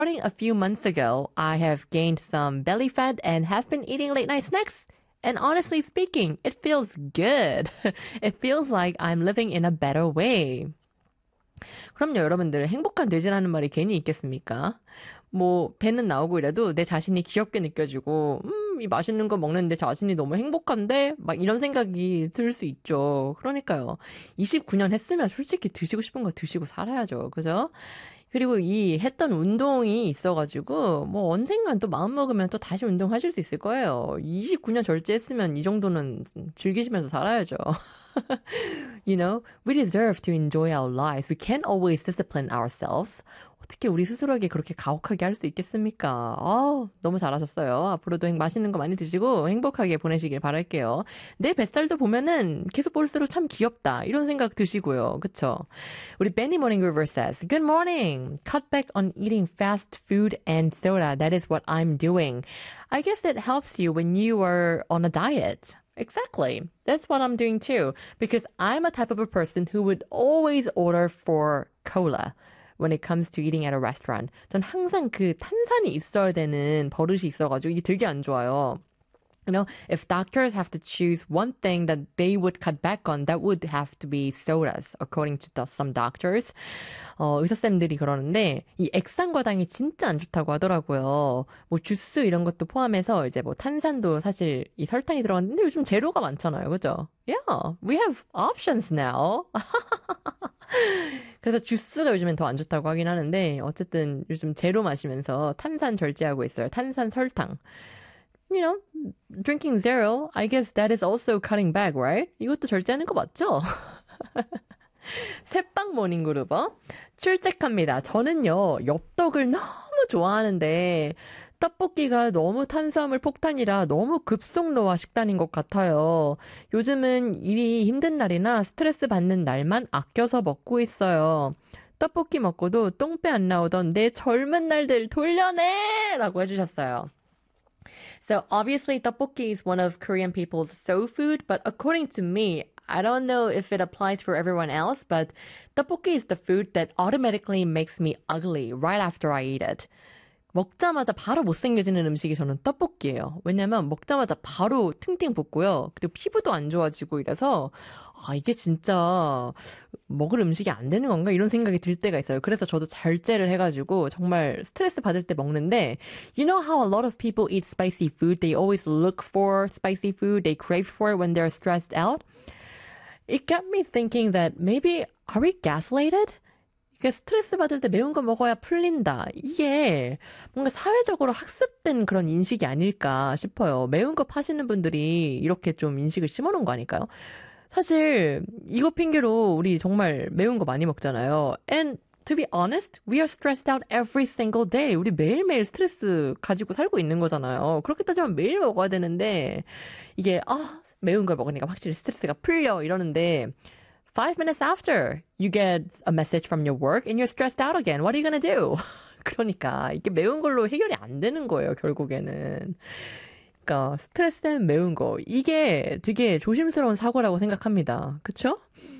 Starting a few months ago, I have gained some belly fat and have been eating late night snacks. And honestly speaking, it feels good. It feels like I'm living in a better way. 그럼요, 여러분들. 행복한 돼지라는 말이 괜히 있겠습니까? 뭐, 배는 나오고 이래도 내 자신이 귀엽게 느껴지고, 이 맛있는 거 먹는데 자신이 너무 행복한데? 막 이런 생각이 들 수 있죠. 그러니까요. 29년 했으면 솔직히 드시고 싶은 거 드시고 살아야죠. 그죠? 그리고 이 했던 운동이 있어가지고, 뭐 언젠간 또 마음 먹으면 또 다시 운동하실 수 있을 거예요. 29년 절제했으면 이 정도는 즐기시면서 살아야죠. You know, we deserve to enjoy our lives. We can't always discipline ourselves. 어떻게 우리 스스로에게 그렇게 가혹하게 할 수 있겠습니까? 너무 잘하셨어요. 앞으로도 맛있는 거 많이 드시고 행복하게 보내시길 바랄게요. 내 뱃살도 보면은 계속 볼수록 참 귀엽다. 이런 생각 드시고요. 그쵸? 우리 Benny Morning River says, Good morning. Cut back on eating fast food and soda. That is what I'm doing. I guess it helps you when you are on a diet. Exactly. That's what I'm doing too. Because I'm a type of a person who would always order for cola when it comes to eating at a restaurant. 전 항상 그 탄산이 있어야 되는 버릇이 있어가지고 이게 되게 안 좋아요. You know, if doctors have to choose one thing that they would cut back on, that would have to be sodas, according to some doctors. 의사쌤들이 그러는데, 이 액상과당이 진짜 안 좋다고 하더라고요. 뭐, 주스 이런 것도 포함해서 이제 뭐, 탄산도 사실 이 설탕이 들어갔는데 요즘 재료가 많잖아요. 그죠? Yeah, we have options now. 그래서 주스가 요즘엔 더 안 좋다고 하긴 하는데, 어쨌든 요즘 제로 마시면서 탄산 절제하고 있어요. 탄산 설탕. You know, drinking zero, I guess that is also cutting back, right? 이것도 절제하는 거 맞죠? 새빵 모닝그룹어 출첵합니다. 저는요, 엽떡을 너무 좋아하는데 떡볶이가 너무 탄수화물 폭탄이라 너무 급속노화 식단인 것 같아요. 요즘은 일이 힘든 날이나 스트레스 받는 날만 아껴서 먹고 있어요. 떡볶이 먹고도 똥배 안 나오던 내 젊은 날들 돌려내! 라고 해주셨어요. So obviously tteokbokki is one of Korean people's soul food, but according to me, I don't know if it applies for everyone else, but tteokbokki is the food that automatically makes me ugly right after I eat it. 먹자마자 바로 못생겨지는 음식이 저는 떡볶이예요. 왜냐면 먹자마자 바로 팅팅 붓고요. 그리고 피부도 안 좋아지고 이래서 이게 진짜 먹을 음식이 안 되는 건가? 이런 생각이 들 때가 있어요. 그래서 저도 절제를 해가지고 정말 스트레스 받을 때 먹는데 You know how a lot of people eat spicy food? They always look for spicy food. They crave for it when they're stressed out. It got me thinking that maybe are we gaslighted? 스트레스 받을 때 매운 거 먹어야 풀린다. 이게 뭔가 사회적으로 학습된 그런 인식이 아닐까 싶어요. 매운 거 파시는 분들이 이렇게 좀 인식을 심어놓은 거 아닐까요? 사실 이거 핑계로 우리 정말 매운 거 많이 먹잖아요. And to be honest, we are stressed out every single day. 우리 매일매일 스트레스 가지고 살고 있는 거잖아요. 그렇게 따지면 매일 먹어야 되는데 이게 매운 걸 먹으니까 확실히 스트레스가 풀려 이러는데 5 minutes after you get a message from your work and you're stressed out again. What are you gonna do? 그러니까 이게 매운 걸로 해결이 안 되는 거예요, 결국에는. 그러니까 스트레스는 매운 거. 이게 되게 조심스러운 사고라고 생각합니다. 그쵸?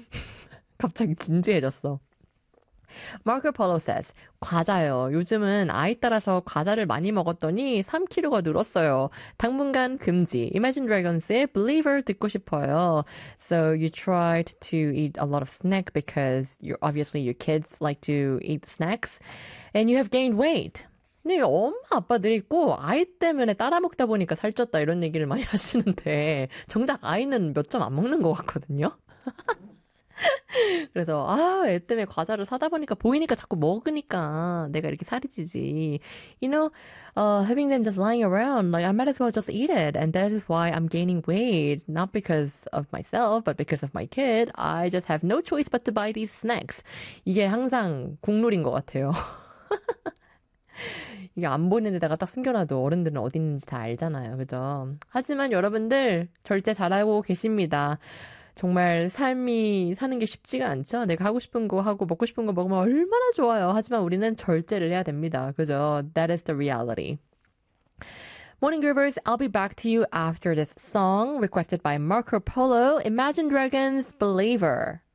갑자기 진지해졌어. Marco Polo says, 과자요. 요즘은 아이 따라서 과자를 많이 먹었더니 3kg가 늘었어요. 당분간 금지. Imagine Dragons의 Believer 듣고 싶어요. So you tried to eat a lot of snack because obviously your kids like to eat snacks and you have gained weight. 네, 엄마 아빠들이 꼭 아이 때문에 따라 먹다 보니까 살쪘다 이런 얘기를 많이 하시는데 정작 아이는 몇 점 안 먹는 것 같거든요. 그래서 애 때문에 과자를 사다 보니까 보이니까 자꾸 먹으니까 내가 이렇게 살이 찌지. You know, having them just lying around, like I might as well just eat it, and that is why I'm gaining weight, not because of myself, but because of my kid. I just have no choice but to buy these snacks. 이게 항상 국룰인 것 같아요. 이게 안 보이는 데다가 딱 숨겨놔도 어른들은 어디 있는지 다 알잖아요. 그죠? 하지만 여러분들 절제 잘하고 계십니다. 정말 삶이 사는 게 쉽지가 않죠. 내가 하고 싶은 거 하고 먹고 싶은 거 먹으면 얼마나 좋아요. 하지만 우리는 절제를 해야 됩니다. 그죠? That is the reality. Morning Groovers, I'll be back to you after this song requested by Marco Polo, Imagine Dragons' Believer.